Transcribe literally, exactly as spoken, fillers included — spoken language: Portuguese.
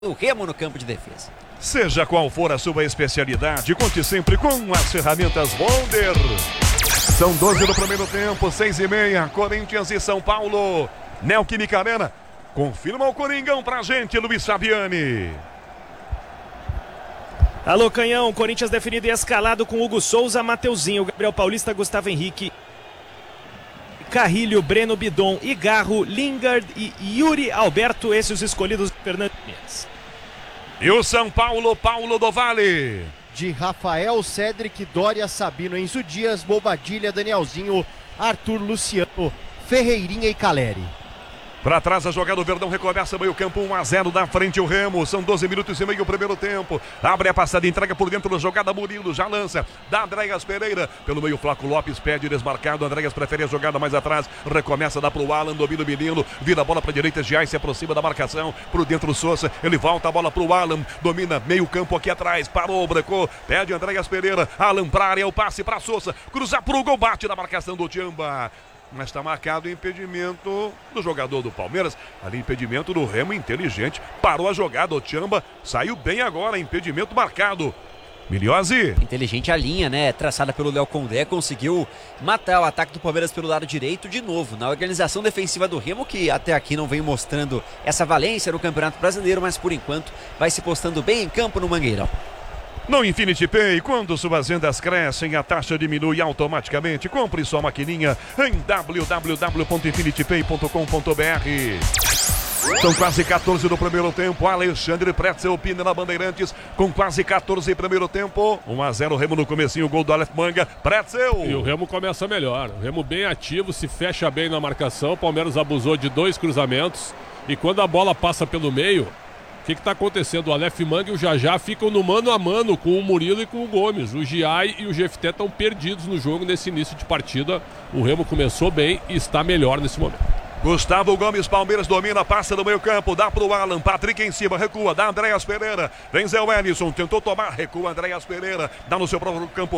O Remo no campo de defesa. Seja qual for a sua especialidade, conte sempre com as ferramentas Wonder. São doze do primeiro tempo, seis e meia, Corinthians e São Paulo. Neoquímica Arena, confirma o Coringão pra gente, Luiz Fabiani. Alô, Canhão, Corinthians definido e escalado com Hugo Souza, Mateuzinho, Gabriel Paulista, Gustavo Henrique, Carrilho, Breno Bidon, Igarro, Lingard e Yuri Alberto, esses os escolhidos Fernandes. E o São Paulo, Paulo do Vale. De Rafael, Cedric, Dória, Sabino, Enzo Dias, Bobadilha, Danielzinho, Arthur, Luciano, Ferreirinha e Caleri. Para trás a jogada, o Verdão recomeça meio campo, um a zero da frente o Remo, são doze minutos e meio o primeiro tempo, abre a passada, entrega por dentro da jogada, Murilo já lança, dá Andréas Pereira, pelo meio Flaco Lopes pede desmarcado, Andréas prefere a jogada mais atrás, recomeça, dá pro Alan, domina o menino, vira a bola para direita, Giai se aproxima da marcação, por dentro o Sousa, ele volta a bola pro Alan, domina meio campo aqui atrás, parou, brecou, pede Andréas Pereira, Alan pra área, o passe para Sousa, cruza pro gol, bate na marcação do Tchamba. Mas está marcado o impedimento do jogador do Palmeiras. Ali impedimento do Remo, inteligente. Parou a jogada, o Tchamba saiu bem agora, impedimento marcado. Miliose. Inteligente a linha, né? Traçada pelo Léo Condé, conseguiu matar o ataque do Palmeiras pelo lado direito de novo. Na organização defensiva do Remo, que até aqui não vem mostrando essa valência no Campeonato Brasileiro, mas por enquanto vai se postando bem em campo no Mangueirão. No Infinity Pay, quando suas vendas crescem, a taxa diminui automaticamente. Compre sua maquininha em w w w ponto infinity pay ponto com ponto b r. São quase quatorze do primeiro tempo. Alexandre Pretzel pina na Bandeirantes com quase quatorze primeiro tempo. um a zero Remo no comecinho, gol do Aleph Manga. Pretzel. E o Remo começa melhor. O Remo bem ativo, se fecha bem na marcação. O Palmeiras abusou de dois cruzamentos. E quando a bola passa pelo meio, o que está acontecendo? O Aleph Manga e o Jajá ficam no mano a mano com o Murilo e com o Gomes. O Giai e o Jefté estão perdidos no jogo nesse início de partida. O Remo começou bem e está melhor nesse momento. Gustavo Gomes, Palmeiras domina, passa no meio campo, dá pro Alan, Patrick em cima, recua, dá Andréas Pereira, vem Zé Wellison, tentou tomar, recua Andréas Pereira, dá no seu próprio campo,